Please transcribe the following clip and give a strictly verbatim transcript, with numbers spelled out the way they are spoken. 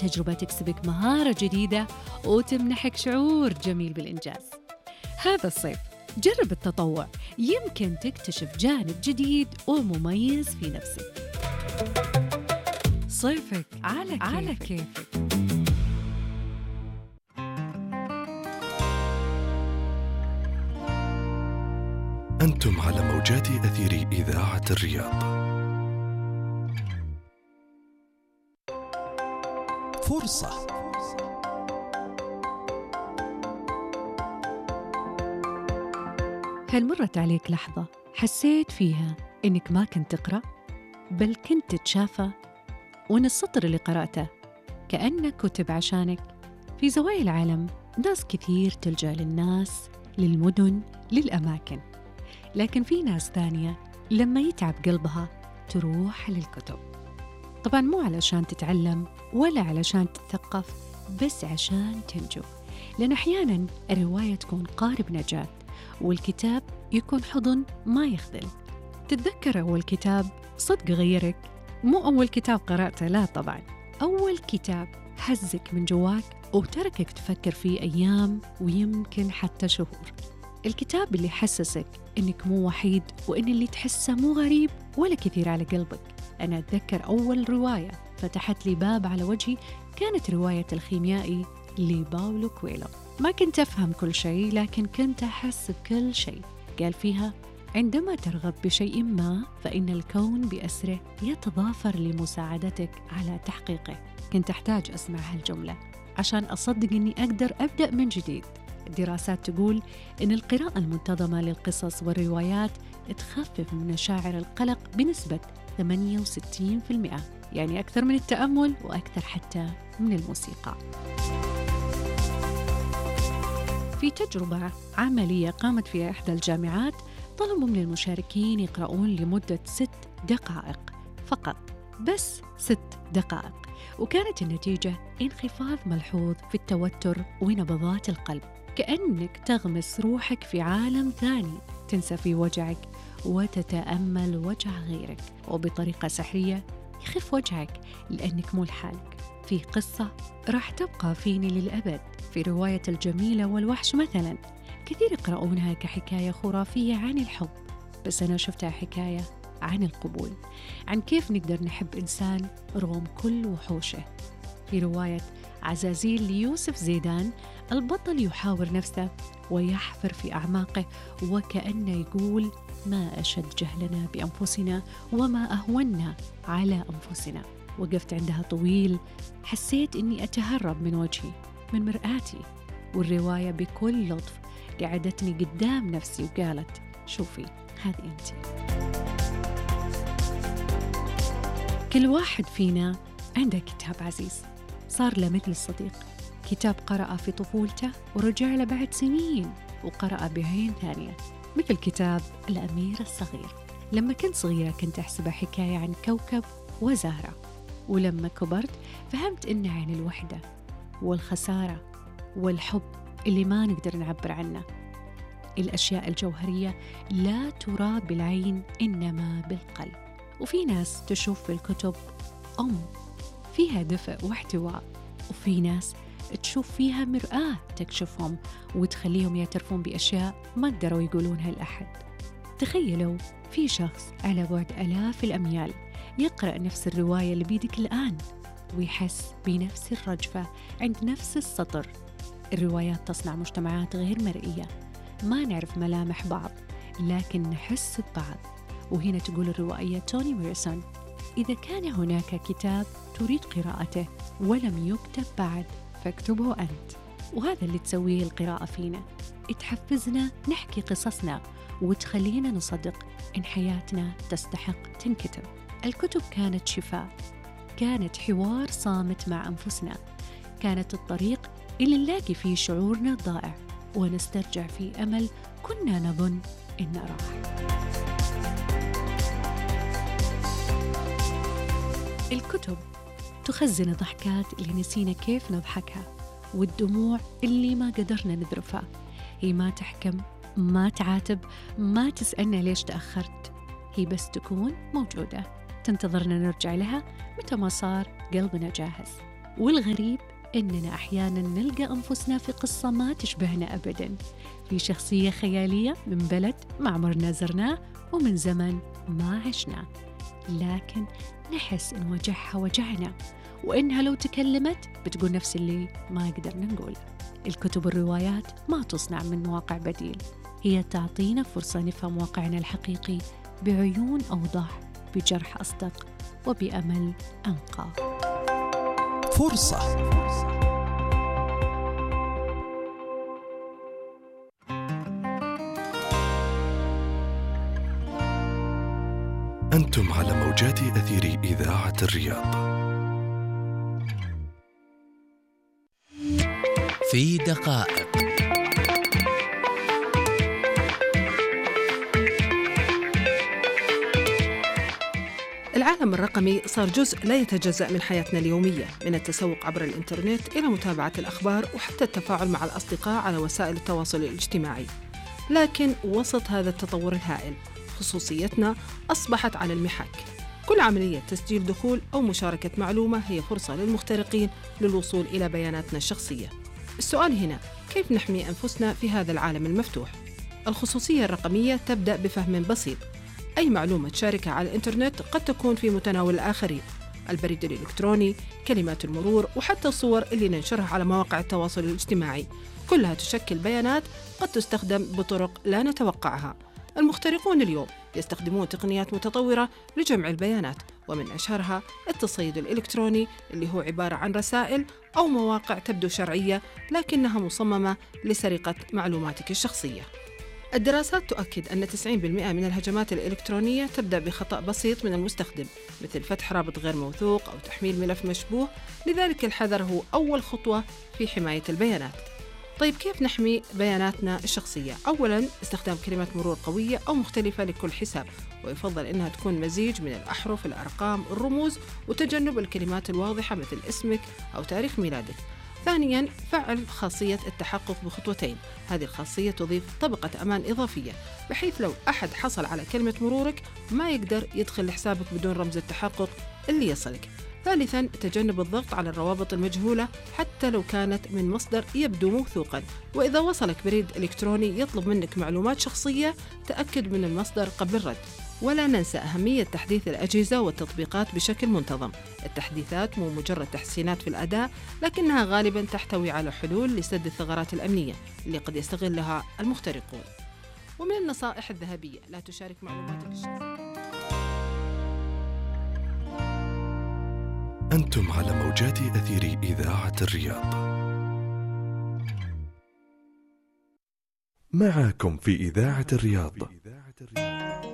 تجربة تكسبك مهارة جديدة وتمنحك شعور جميل بالإنجاز. هذا الصيف جرب التطوع، يمكن تكتشف جانب جديد ومميز في نفسك. صيفك على كيفك, على كيفك. أنتم على موجات أثير إذاعة الرياض. فرصة. هل مرت عليك لحظة حسيت فيها إنك ما كنت تقرأ، بل كنت تتشافى، وإن السطر اللي قرأته كأنه كتب عشانك؟ في زوايا العالم ناس كثير تلجأ للناس، للمدن، للأماكن، لكن في ناس ثانية لما يتعب قلبها تروح للكتب. طبعاً مو علشان تتعلم ولا علشان تتثقف، بس عشان تنجو، لأن أحياناً الرواية تكون قارب نجاة، والكتاب يكون حضن ما يخذل. تتذكر أول كتاب صدق غيرك؟ مو أول كتاب قرأته، لا طبعاً، أول كتاب هزك من جواك وتركك تفكر فيه أيام ويمكن حتى شهور. الكتاب اللي حسسك إنك مو وحيد، وإن اللي تحسه مو غريب ولا كثير على قلبك. أنا أتذكر أول رواية فتحت لي باب على وجهي كانت رواية الخيميائي لباولو كويلو. ما كنت أفهم كل شيء، لكن كنت أحس بكل شيء. قال فيها: عندما ترغب بشيء ما فإن الكون بأسره يتضافر لمساعدتك على تحقيقه. كنت أحتاج أسمع هالجملة عشان أصدق أني أقدر أبدأ من جديد. الدراسات تقول إن القراءة المنتظمة للقصص والروايات تخفف من مشاعر القلق بنسبة ثمانية وستين بالمئة، يعني أكثر من التأمل وأكثر حتى من الموسيقى. في تجربة عملية قامت فيها إحدى الجامعات، طلبوا من المشاركين يقرؤون لمدة ست دقائق فقط، بس ست دقائق، وكانت النتيجة انخفاض ملحوظ في التوتر ونبضات القلب، كأنك تغمس روحك في عالم ثاني، تنسى في وجعك وتتأمل وجع غيرك، وبطريقة سحرية يخف وجعك لأنك مو لحالك. في قصة راح تبقى فيني للأبد، في رواية الجميلة والوحش مثلاً، كثير يقرؤونها كحكاية خرافية عن الحب، بس أنا شفتها حكاية عن القبول، عن كيف نقدر نحب إنسان رغم كل وحوشه. في رواية عزازيل ليوسف زيدان، البطل يحاور نفسه ويحفر في أعماقه وكأنه يقول: ما أشد جهلنا بأنفسنا وما أهونا على أنفسنا. وقفت عندها طويل، حسيت أني أتهرب من وجهي، من مرآتي، والرواية بكل لطف قعدتني قدام نفسي وقالت: شوفي، هذه أنت. كل واحد فينا عنده كتاب عزيز صار له مثل الصديق، كتاب قرأ في طفولته ورجع له بعد سنين وقرأ بعين ثانية، مثل كتاب الأمير الصغير. لما كنت صغيرة كنت أحسبها حكاية عن كوكب وزهرة، ولما كبرت فهمت إنها عن الوحدة والخسارة والحب اللي ما نقدر نعبر عنه. الأشياء الجوهرية لا ترى بالعين إنما بالقلب. وفي ناس تشوف في الكتب أم فيها دفء واحتواء، وفي ناس تشوف فيها مرآة تكشفهم وتخليهم يعترفون بأشياء ما قدروا يقولونها لأحد. تخيلوا في شخص على بعد آلاف الأميال يقرأ نفس الرواية اللي بيدك الآن ويحس بنفس الرجفة عند نفس السطر. الروايات تصنع مجتمعات غير مرئية، ما نعرف ملامح بعض لكن نحس ببعض. وهنا تقول الروائية توني موريسون: إذا كان هناك كتاب تريد قراءته ولم يكتب بعد فاكتبه أنت. وهذا اللي تسويه القراءة فينا، تحفزنا نحكي قصصنا وتخلينا نصدق إن حياتنا تستحق تنكتب. الكتب كانت شفاء، كانت حوار صامت مع أنفسنا، كانت الطريق اللي نلاقي فيه شعورنا الضائع ونسترجع فيه أمل كنا نظن إنه راح. الكتب تخزن الضحكات اللي نسينا كيف نضحكها، والدموع اللي ما قدرنا نذرفها. هي ما تحكم، ما تعاتب، ما تسألنا ليش تأخرت، هي بس تكون موجودة تنتظرنا نرجع لها متى ما صار قلبنا جاهز. والغريب إننا أحياناً نلقى أنفسنا في قصة ما تشبهنا أبداً، في شخصية خيالية من بلد ما عمرنا زرناه ومن زمن ما عشناه، لكن نحس إن وجعها وجعنا، وإنها لو تكلمت بتقول نفس اللي ما قدرنا نقول. الكتب والروايات ما تصنع من واقع بديل، هي تعطينا فرصة نفهم واقعنا الحقيقي بعيون أوضح، بجرح أصدق، وبأمل أنقى. فرصة. أنتم على موجات أثير إذاعة الرياض. في دقائق. العالم الرقمي صار جزء لا يتجزأ من حياتنا اليومية، من التسوق عبر الإنترنت إلى متابعة الأخبار وحتى التفاعل مع الأصدقاء على وسائل التواصل الاجتماعي. لكن وسط هذا التطور الهائل، خصوصيتنا أصبحت على المحك. كل عملية تسجيل دخول أو مشاركة معلومة هي فرصة للمخترقين للوصول إلى بياناتنا الشخصية. السؤال هنا، كيف نحمي أنفسنا في هذا العالم المفتوح؟ الخصوصية الرقمية تبدأ بفهم بسيط. أي معلومة تشاركها على الإنترنت قد تكون في متناول الآخرين، البريد الإلكتروني، كلمات المرور، وحتى الصور اللي ننشرها على مواقع التواصل الاجتماعي، كلها تشكل بيانات قد تستخدم بطرق لا نتوقعها. المخترقون اليوم يستخدمون تقنيات متطورة لجمع البيانات، ومن أشهرها التصيد الإلكتروني، اللي هو عبارة عن رسائل أو مواقع تبدو شرعية لكنها مصممة لسرقة معلوماتك الشخصية. الدراسات تؤكد أن تسعين بالمئة من الهجمات الإلكترونية تبدأ بخطأ بسيط من المستخدم، مثل فتح رابط غير موثوق أو تحميل ملف مشبوه، لذلك الحذر هو أول خطوة في حماية البيانات. طيب كيف نحمي بياناتنا الشخصية؟ أولاً استخدام كلمات مرور قوية أو مختلفة لكل حساب، ويفضل أنها تكون مزيج من الأحرف، الأرقام، الرموز، وتجنب الكلمات الواضحة مثل اسمك أو تاريخ ميلادك. ثانياً فعل خاصية التحقق بخطوتين، هذه الخاصية تضيف طبقة أمان إضافية، بحيث لو أحد حصل على كلمة مرورك ما يقدر يدخل لحسابك بدون رمز التحقق اللي يصلك. ثالثاً تجنب الضغط على الروابط المجهولة حتى لو كانت من مصدر يبدو موثوقاً، وإذا وصلك بريد إلكتروني يطلب منك معلومات شخصية تأكد من المصدر قبل الرد. ولا ننسى أهمية تحديث الأجهزة والتطبيقات بشكل منتظم. التحديثات مو مجرد تحسينات في الأداء، لكنها غالباً تحتوي على حلول لسد الثغرات الأمنية اللي قد يستغلها المخترقون. ومن النصائح الذهبية، لا تشارك معلوماتك الشخصية. أنتم على موجات أثير إذاعة الرياض. معكم في إذاعة الرياض